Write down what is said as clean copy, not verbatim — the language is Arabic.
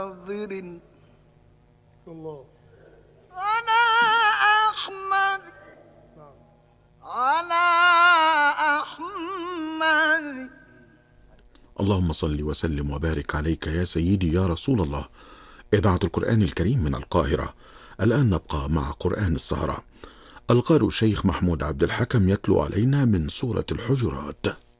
الله على أحمد على أحمد. اللهم صل وسلم وبارك عليك يا سيدي يا رسول الله. إذاعة القرآن الكريم من القاهرة. الآن نبقى مع قرآن السهرة. القارئ الشيخ محمود عبد الحكم يتلو علينا من سورة الحجرات.